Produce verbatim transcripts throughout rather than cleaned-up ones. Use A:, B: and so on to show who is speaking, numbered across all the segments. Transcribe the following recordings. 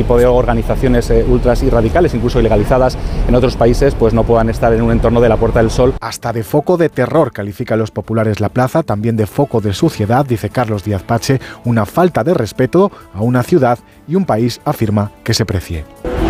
A: tipo de organizaciones eh, ultras y radicales, incluso ilegalizadas en otros países, pues no puedan estar en un entorno de la Puerta del Sol.
B: Hasta de foco de terror califican los populares la plaza, también de foco de suciedad, dice Carlos Díaz Pache, una falta de respeto a una ciudad y un país, afirma, que se precie.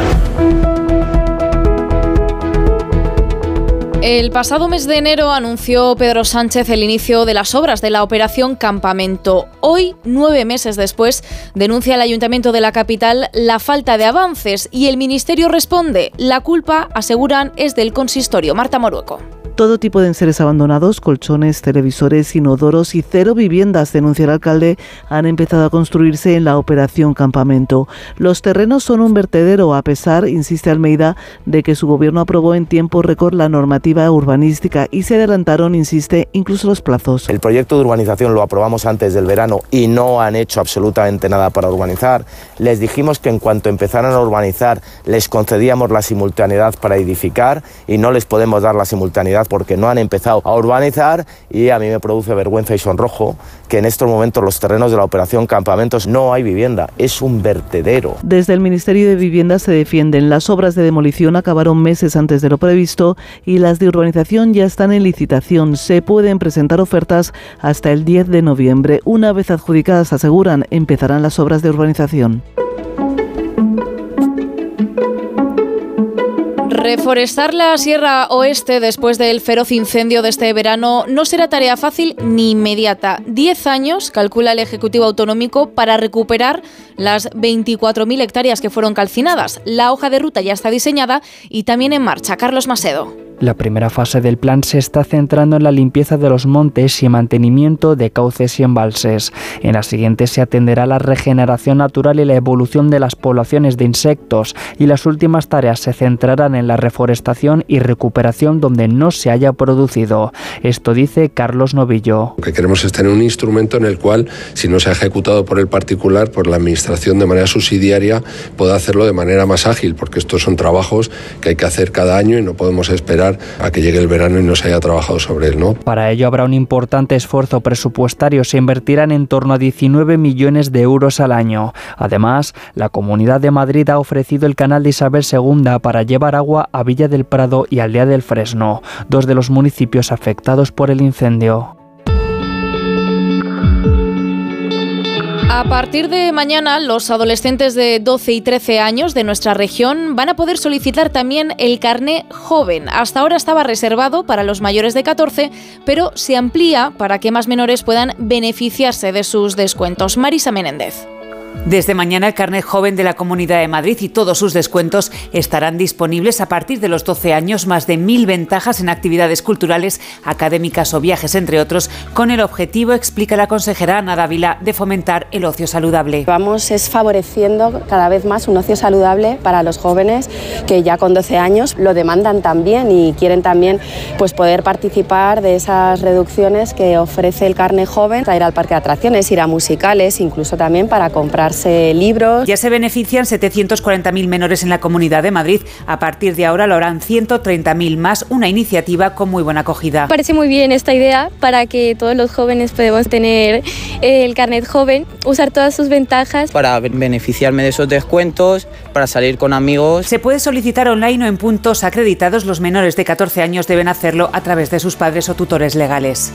C: El pasado mes de enero anunció Pedro Sánchez el inicio de las obras de la Operación Campamento. Hoy, nueve meses después, denuncia el Ayuntamiento de la capital la falta de avances y el Ministerio responde. La culpa, aseguran, es del consistorio. Marta Morueco.
D: Todo tipo de enseres abandonados, colchones, televisores, inodoros y cero viviendas, denuncia el alcalde, han empezado a construirse en la Operación Campamento. Los terrenos son un vertedero, a pesar, insiste Almeida, de que su gobierno aprobó en tiempo récord la normativa urbanística y se adelantaron, insiste, incluso los plazos.
E: El proyecto de urbanización lo aprobamos antes del verano y no han hecho absolutamente nada para urbanizar. Les dijimos que en cuanto empezaran a urbanizar les concedíamos la simultaneidad para edificar y no les podemos dar la simultaneidad porque no han empezado a urbanizar, y a mí me produce vergüenza y sonrojo que en estos momentos los terrenos de la Operación Campamentos no hay vivienda, es un vertedero.
D: Desde el Ministerio de Vivienda se defienden. Las obras de demolición acabaron meses antes de lo previsto y las de urbanización ya están en licitación. Se pueden presentar ofertas hasta el diez de noviembre. Una vez adjudicadas, aseguran, empezarán las obras de urbanización.
C: Reforestar la Sierra Oeste después del feroz incendio de este verano no será tarea fácil ni inmediata. Diez años, calcula el Ejecutivo Autonómico, para recuperar las veinticuatro mil hectáreas que fueron calcinadas. La hoja de ruta ya está diseñada y también en marcha. Carlos Macedo.
F: La primera fase del plan se está centrando en la limpieza de los montes y mantenimiento de cauces y embalses. En la siguiente se atenderá a la regeneración natural y la evolución de las poblaciones de insectos, y las últimas tareas se centrarán en la reforestación y recuperación donde no se haya producido. Esto dice Carlos Novillo.
G: Lo que queremos es tener un instrumento en el cual, si no se ha ejecutado por el particular, pues la administración de manera subsidiaria pueda hacerlo de manera más ágil, porque estos son trabajos que hay que hacer cada año y no podemos esperar a que llegue el verano y no se haya trabajado sobre él, ¿no?
F: Para ello habrá un importante esfuerzo presupuestario. Se invertirán en torno a diecinueve millones de euros al año. Además, la Comunidad de Madrid ha ofrecido el canal de Isabel segunda para llevar agua a Villa del Prado y Aldea del Fresno, dos de los municipios afectados por el incendio.
C: A partir de mañana, los adolescentes de doce y trece años de nuestra región van a poder solicitar también el carné joven. Hasta ahora estaba reservado para los mayores de catorce, pero se amplía para que más menores puedan beneficiarse de sus descuentos. Marisa Menéndez.
H: Desde mañana el carnet joven de la Comunidad de Madrid y todos sus descuentos estarán disponibles a partir de los doce años, más de mil ventajas en actividades culturales, académicas o viajes, entre otros, con el objetivo, explica la consejera Ana Dávila, de fomentar el ocio saludable.
I: Vamos es favoreciendo cada vez más un ocio saludable para los jóvenes que ya con doce años lo demandan también y quieren también pues, poder participar de esas reducciones que ofrece el carnet joven, ir al parque de atracciones, ir a musicales, incluso también para comprar libros.
H: Ya se benefician setecientos cuarenta mil menores en la Comunidad de Madrid. A partir de ahora lo harán ciento treinta mil más, una iniciativa con muy buena acogida.
J: Me parece muy bien esta idea para que todos los jóvenes podamos tener el carnet joven, usar todas sus ventajas.
K: Para beneficiarme de esos descuentos, para salir con amigos.
H: Se puede solicitar online o en puntos acreditados. Los menores de catorce años deben hacerlo a través de sus padres o tutores legales.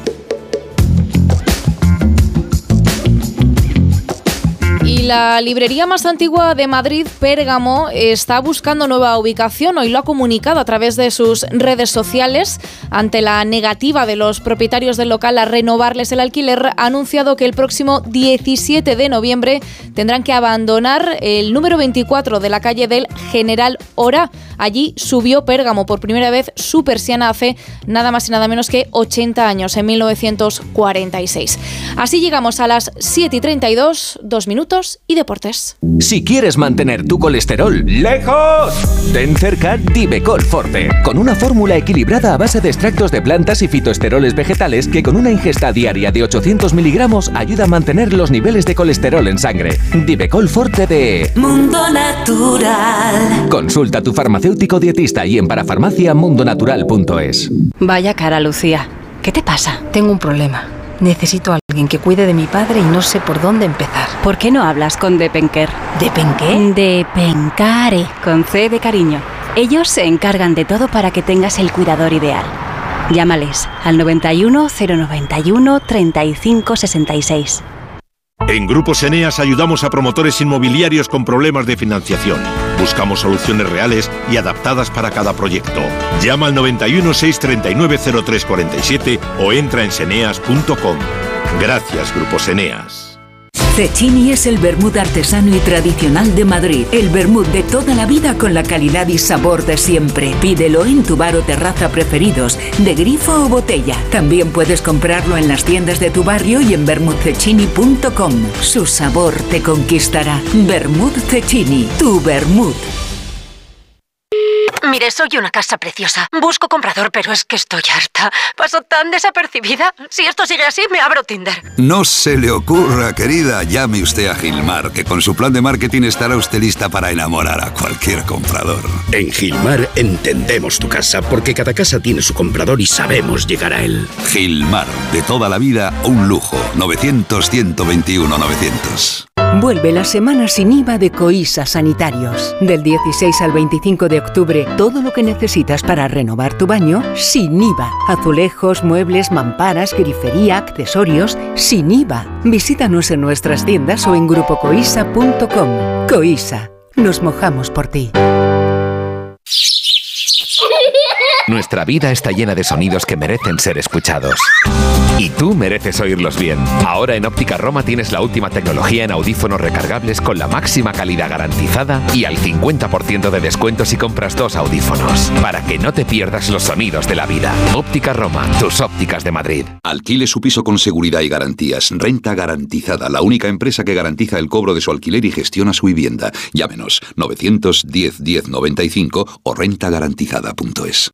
C: Y la librería más antigua de Madrid, Pérgamo, está buscando nueva ubicación. Hoy lo ha comunicado a través de sus redes sociales. Ante la negativa de los propietarios del local a renovarles el alquiler, ha anunciado que el próximo diecisiete de noviembre tendrán que abandonar el número veinticuatro de la calle del General Orá. Allí subió Pérgamo por primera vez su persiana hace nada más y nada menos que ochenta años, en mil novecientos cuarenta y seis. Así llegamos a las siete y treinta y dos, dos minutos y deportes.
L: Si quieres mantener tu colesterol lejos, ten cerca Divecol Forte, con una fórmula equilibrada a base de extractos de plantas y fitoesteroles vegetales que con una ingesta diaria de ochocientos miligramos ayuda a mantener los niveles de colesterol en sangre. Divecol Forte de
M: Mundo Natural.
L: Consulta a tu farmacéutico dietista y en parafarmacia mundonatural punto es.
N: Vaya cara, Lucía. ¿Qué te pasa? Tengo un problema. Necesito a alguien que cuide de mi padre y no sé por dónde empezar.
O: ¿Por qué no hablas con Depenker?
N: ¿De penqué? De Pencare, con C de cariño. Ellos se encargan de todo para que tengas el cuidador ideal. Llámales al noventa y uno, cero noventa y uno, treinta y cinco sesenta y seis.
O: En Grupos Eneas ayudamos a promotores inmobiliarios con problemas de financiación. Buscamos soluciones reales y adaptadas para cada proyecto. Llama al noventa y uno, seiscientos treinta y nueve, cero tres cuarenta y siete o entra en seneas punto com. Gracias, Grupos Eneas.
M: Cecchini es el vermut artesano y tradicional de Madrid. El vermut de toda la vida con la calidad y sabor de siempre. Pídelo en tu bar o terraza preferidos, de grifo o botella. También puedes comprarlo en las tiendas de tu barrio y en vermut cecchini punto com. Su sabor te conquistará. Vermut Cecchini, tu vermut.
N: Mire, soy una casa preciosa. Busco comprador, pero es que estoy harta. Paso tan desapercibida. Si esto sigue así, me abro Tinder.
P: No se le ocurra, querida. Llame usted a Gilmar, que con su plan de marketing estará usted lista para enamorar a cualquier comprador.
Q: En Gilmar entendemos tu casa, porque cada casa tiene su comprador y sabemos llegar a él.
P: Gilmar, de toda la vida, un lujo. novecientos, ciento veintiuno, novecientos.
R: Vuelve la semana sin I V A de Coisa Sanitarios. Del dieciséis al veinticinco de octubre, todo lo que necesitas para renovar tu baño, sin I V A. Azulejos, muebles, mamparas, grifería, accesorios, sin I V A. Visítanos en nuestras tiendas o en grupo coisa punto com. Coisa, nos mojamos por ti.
L: Nuestra vida está llena de sonidos que merecen ser escuchados. Y tú mereces oírlos bien. Ahora en Óptica Roma tienes la última tecnología en audífonos recargables con la máxima calidad garantizada y al cincuenta por ciento de descuento si compras dos audífonos. Para que no te pierdas los sonidos de la vida. Óptica Roma, tus ópticas de Madrid.
P: Alquile su piso con seguridad y garantías. Renta Garantizada, la única empresa que garantiza el cobro de su alquiler y gestiona su vivienda. Llámenos novecientos diez, diez noventa y cinco o renta garantizada punto es.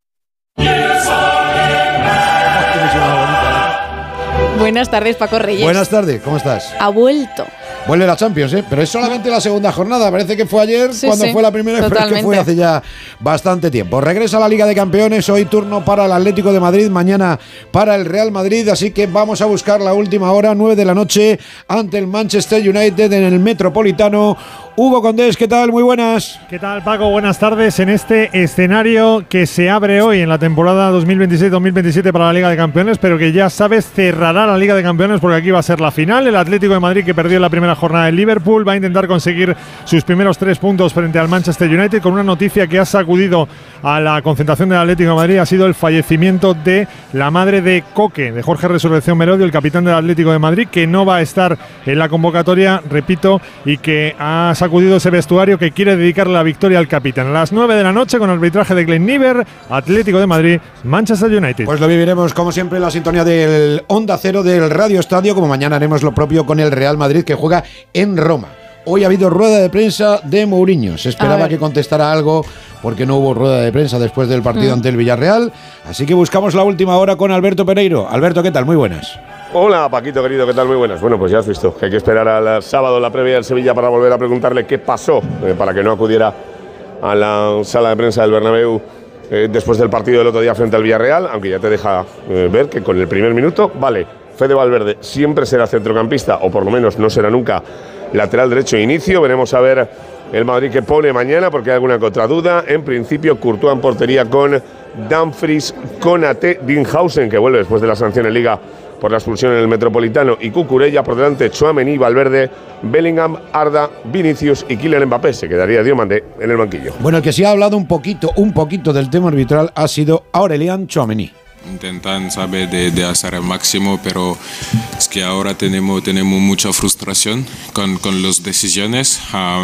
C: Buenas tardes, Paco Reyes.
S: Buenas tardes, ¿cómo estás?
C: Ha vuelto.
S: Vuelve la Champions, ¿eh? Pero es solamente la segunda jornada. Parece que fue ayer
C: sí,
S: cuando
C: sí,
S: fue la primera, pero es que fue hace ya bastante tiempo. Regresa a la Liga de Campeones. Hoy turno para el Atlético de Madrid, mañana para el Real Madrid. Así que vamos a buscar la última hora, nueve de la noche, ante el Manchester United en el Metropolitano. Hugo Condés, ¿qué tal? Muy buenas.
T: ¿Qué tal, Paco? Buenas tardes. En este escenario que se abre hoy en la temporada dos mil veintiséis dos mil veintisiete para la Liga de Campeones, pero que ya sabes, cerrará la Liga de Campeones porque aquí va a ser la final. El Atlético de Madrid, que perdió en la primera jornada del Liverpool, va a intentar conseguir sus primeros tres puntos frente al Manchester United, con una noticia que ha sacudido a la concentración del Atlético de Madrid. Ha sido el fallecimiento de la madre de Coque, de Jorge Resurrección Merodio, el capitán del Atlético de Madrid, que no va a estar en la convocatoria, repito, y que ha sacudido ese vestuario, que quiere dedicarle la victoria al capitán. A las nueve de la noche, con arbitraje de Glenn Niver, Atlético de Madrid, Manchester United.
S: Pues lo viviremos, como siempre, en la sintonía del Onda Cero del Radio Estadio, como mañana haremos lo propio con el Real Madrid, que juega en Roma. Hoy ha habido rueda de prensa de Mourinho. Se esperaba que contestara algo porque no hubo rueda de prensa después del partido mm. ante el Villarreal. Así que buscamos la última hora con Alberto Pereiro. Alberto, ¿qué tal? Muy buenas.
U: Hola, Paquito, querido, ¿qué tal? Muy buenas. Bueno, pues ya has visto que hay que esperar al sábado la previa del Sevilla para volver a preguntarle qué pasó, eh, para que no acudiera a la sala de prensa del Bernabéu eh, después del partido del otro día frente al Villarreal, aunque ya te deja eh, ver que con el primer minuto, vale, Fede Valverde siempre será centrocampista, o por lo menos no será nunca lateral derecho de inicio. Veremos a ver el Madrid que pone mañana, porque hay alguna contraduda. En principio, Courtois en portería con Dumfries, Konaté, Dinhausen, que vuelve después de la sanción en Liga por la expulsión en el Metropolitano, y Cucurella. Por delante, Tchouaméni, Valverde, Bellingham, Arda, Vinicius y Kylian Mbappé. Se quedaría Diomandé en el banquillo.
S: Bueno, el que sí ha hablado un poquito, un poquito del tema arbitral ha sido Aurélien Tchouaméni.
V: Intentan, sabe, de, de hacer el máximo, pero es que ahora tenemos, tenemos mucha frustración con, con las decisiones,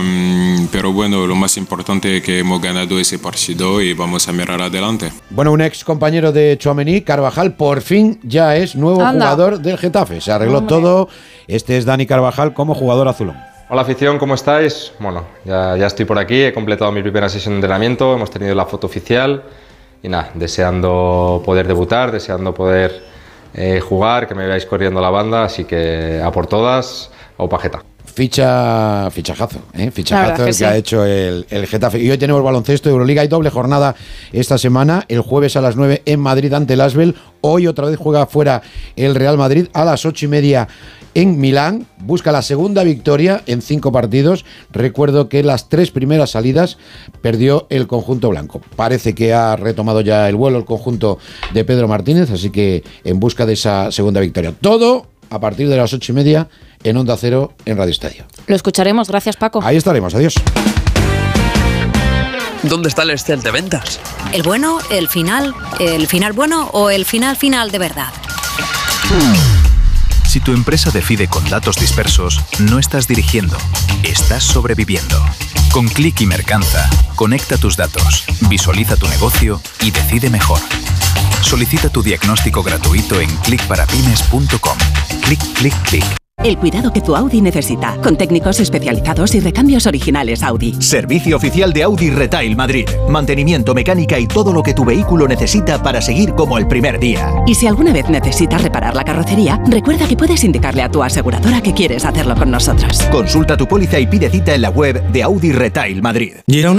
V: um, pero bueno, lo más importante es que hemos ganado ese partido y vamos a mirar adelante.
S: Bueno, un ex compañero de Tchouaméni, Carvajal, por fin ya es nuevo Anda. jugador del Getafe. Se arregló Hombre. todo. Este es Dani Carvajal como jugador azulón.
W: Hola afición, ¿cómo estáis? Bueno, ya, ya estoy por aquí, he completado mi primera sesión de entrenamiento, hemos tenido la foto oficial. Y nada, deseando poder debutar, deseando poder eh, jugar, que me veáis corriendo la banda, así que a por todas, o pajeta.
S: Ficha, fichajazo, ¿eh? fichajazo el que,
W: que sí.
S: ha hecho el, el Getafe. Y hoy tenemos baloncesto de Euroliga, hay doble jornada esta semana, el jueves a las nueve en Madrid ante el Asbel. Hoy otra vez juega fuera el Real Madrid, a las ocho y media en Milán, busca la segunda victoria en cinco partidos. Recuerdo que las tres primeras salidas perdió el conjunto blanco. Parece que ha retomado ya el vuelo el conjunto de Pedro Martínez, así que en busca de esa segunda victoria. Todo a partir de las ocho y media en Onda Cero en Radio Estadio.
C: Lo escucharemos, gracias Paco.
S: Ahí estaremos, adiós.
A: ¿Dónde está el Excel de ventas?
B: ¿El bueno, el final, el final bueno o el final final de verdad?
E: Si tu empresa decide con datos dispersos, no estás dirigiendo, estás sobreviviendo. Con Click y Mercanza, conecta tus datos, visualiza tu negocio y decide mejor. Solicita tu diagnóstico gratuito en click para pymes punto com. Clic, clic, clic.
X: El cuidado que tu Audi necesita, con técnicos especializados y recambios originales Audi.
Y: Servicio oficial de Audi Retail Madrid. Mantenimiento, mecánica y todo lo que tu vehículo necesita para seguir como el primer día.
X: Y si alguna vez necesitas reparar la carrocería, recuerda que puedes indicarle a tu aseguradora que quieres hacerlo con nosotros.
Y: Consulta tu póliza y pide cita en la web de Audi Retail Madrid.